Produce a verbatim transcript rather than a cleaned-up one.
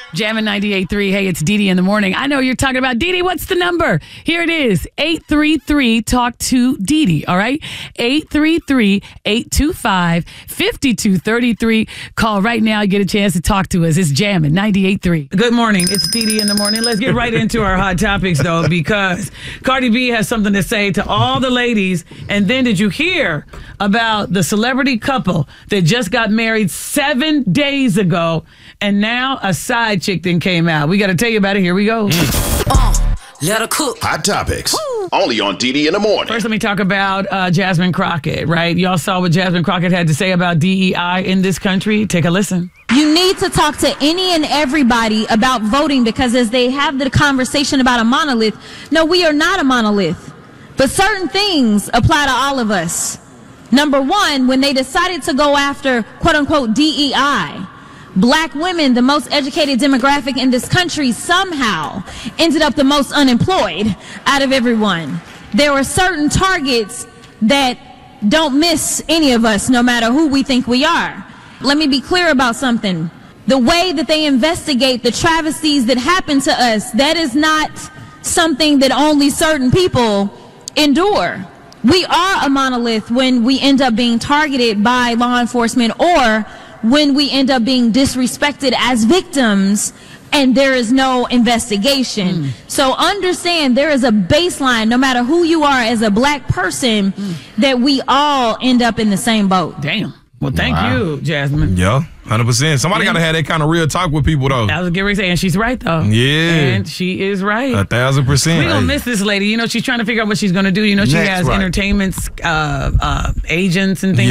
Jammin' ninety-eight point three. Hey, it's Dee Dee in the morning. I know you're talking about Dee Dee. What's the number? Here it is. eight three three talk to Dee Dee. All right? eight three three, eight two five, five two three three. Call right now. You get a chance to talk to us. It's Jammin' ninety-eight point three. Good morning. It's Dee Dee in the morning. Let's get right into our hot topics, though, because Cardi B has something to say to all the ladies. And then did you hear about the celebrity couple that just got married seven days ago, and now a side chick then came out? We got to tell you about it. Here we go. Uh, let her cook. Hot topics. Woo. Only on Dee Dee in the morning. First, let me talk about uh, Jasmine Crockett, right? Y'all saw what Jasmine Crockett had to say about D E I in this country. Take a listen. You need to talk to any and everybody about voting, because as they have the conversation about a monolith, no, we are not a monolith. But certain things apply to all of us. Number one, when they decided to go after, quote unquote, D E I, black women, the most educated demographic in this country, somehow ended up the most unemployed out of everyone. There were certain targets that don't miss any of us, no matter who we think we are. Let me be clear about something. The way that they investigate the travesties that happen to us, that is not something that only certain people endure. We are a monolith when we end up being targeted by law enforcement, or when we end up being disrespected as victims and there is no investigation. Mm. So understand there is a baseline, no matter who you are as a black person, mm. that we all end up in the same boat. Damn. Well, thank wow. you, Jasmine. Yeah, one hundred percent. Somebody yeah. got to have that kind of real talk with people, though. I was getting ready to say, and she's right, though. Yeah. And she is right. A thousand percent. We're going to miss this lady. You know, she's trying to figure out what she's going to do. You know, she Next, has right. entertainment uh, uh, agents and things.